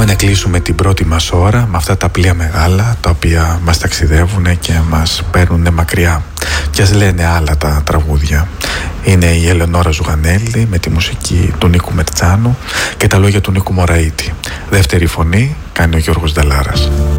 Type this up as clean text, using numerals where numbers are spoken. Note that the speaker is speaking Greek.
Πάμε να κλείσουμε την πρώτη μας ώρα με αυτά τα πλοία μεγάλα, τα οποία μας ταξιδεύουν και μας παίρνουν μακριά. Και ας λένε άλλα τα τραγούδια. Είναι η Ελεονόρα Ζουγανέλη με τη μουσική του Νίκου Μερτσάνου και τα λόγια του Νίκου Μωραΐτη. Δεύτερη φωνή κάνει ο Γιώργος Νταλάρας.